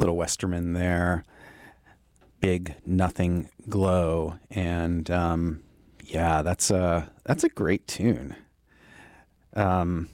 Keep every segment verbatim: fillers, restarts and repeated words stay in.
Little Westerman there, Big Nothing Glow, and um, yeah, that's a that's a great tune. Um,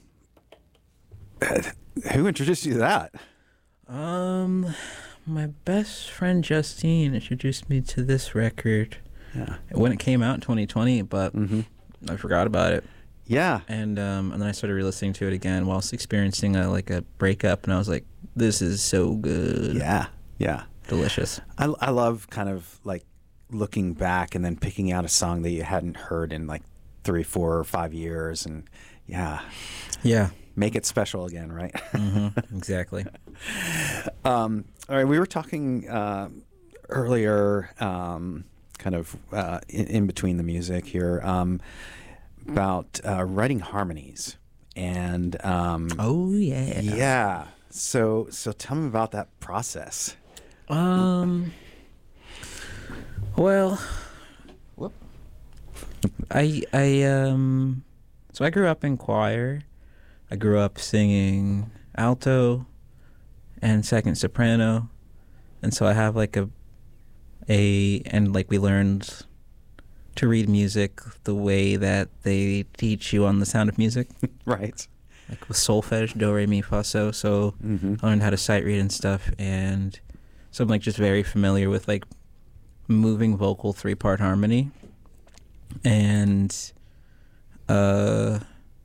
who introduced you to that? Um, my best friend Justine introduced me to this record. Yeah, when it came out in twenty twenty, but mm-hmm. I forgot about it. Yeah, and um, and then I started re-listening to it again whilst experiencing a, like a breakup, and I was like, "This is so good." Yeah, yeah, delicious. I I love kind of like looking back and then picking out a song that you hadn't heard in like three, four, or five years, and yeah, yeah, make it special again, right? Mm-hmm, exactly. um, all right, we were talking uh, earlier, um, kind of uh, in, in between the music here. Um, about uh, writing harmonies and um, oh yeah yeah so so tell me about that process. Um well whoop. I I um so I grew up in choir. I grew up singing alto and second soprano, and so I have like a a and like we learned to read music the way that they teach you on The Sound of Music. Right. Like with solfege, do, re, mi, fa, so. So mm-hmm. I learned how to sight read and stuff. And so I'm like just very familiar with like moving vocal three-part harmony. And uh,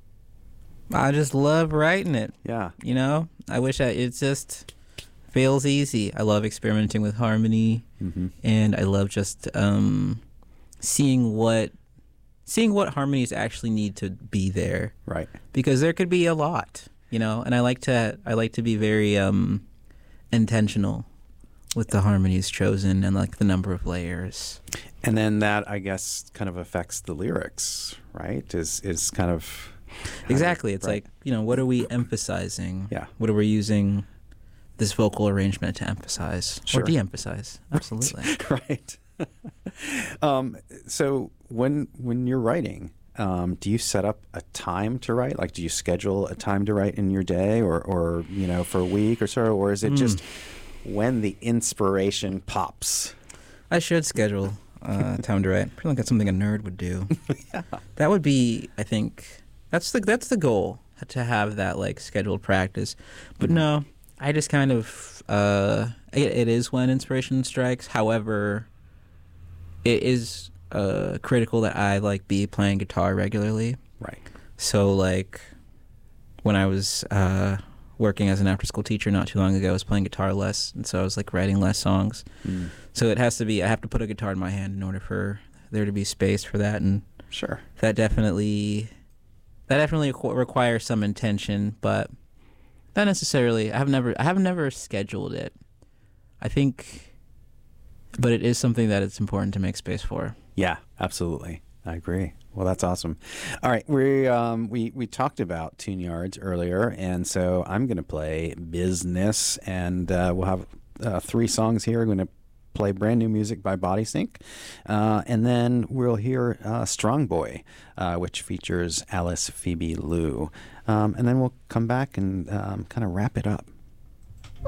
I just love writing it. Yeah. You know? I wish I, it just feels easy. I love experimenting with harmony. Mm-hmm. And I love just... Um, seeing what seeing what harmonies actually need to be there, right? Because there could be a lot, you know, and I like to I like to be very um intentional with the harmonies chosen and like the number of layers. And then that, I guess, kind of affects the lyrics, right? Is is kind of exactly. It's right. like, you know, what are we emphasizing? Yeah. What are we using this vocal arrangement to emphasize sure. or de-emphasize? Absolutely. Right. um, so when when you're writing, um, do you set up a time to write? Like, do you schedule a time to write in your day, or, or you know, for a week or so, or is it mm. just when the inspiration pops? I should schedule uh, time to write. I feel like that's something a nerd would do. Yeah. That would be, I think, that's the that's the goal, to have that like scheduled practice. But mm. no, I just kind of uh, it, it is when inspiration strikes. However, it is uh, critical that I like be playing guitar regularly. Right. So like when I was uh, working as an after-school teacher not too long ago, I was playing guitar less, and so I was like writing less songs. Mm. So it has to be, I have to put a guitar in my hand in order for there to be space for that, and sure, that definitely that definitely requires some intention, but not necessarily. I have never I have never scheduled it. I think. But it is something that it's important to make space for. Yeah, absolutely. I agree. Well, that's awesome. All right, we um, we we talked about Tune Yards earlier, and so I'm going to play Business, and uh, we'll have uh, three songs here. I'm going to play brand new music by Body Sync, uh, and then we'll hear uh, Strong Boy, uh, which features Alice Phoebe Lou, um, and then we'll come back and um, kind of wrap it up.